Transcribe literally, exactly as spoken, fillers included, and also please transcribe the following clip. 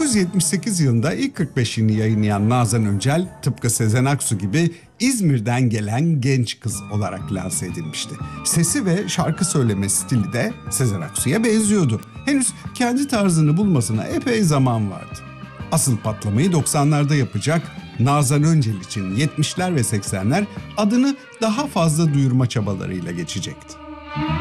yüz yetmiş sekiz yılında ilk kırk beşini yayınlayan Nazan Öncel, tıpkı Sezen Aksu gibi İzmir'den gelen genç kız olarak lanse edilmişti. Sesi ve şarkı söyleme stili de Sezen Aksu'ya benziyordu. Henüz kendi tarzını bulmasına epey zaman vardı. Asıl patlamayı doksanlarda yapacak Nazan Öncel için yetmişler ve seksenler adını daha fazla duyurma çabalarıyla geçecekti.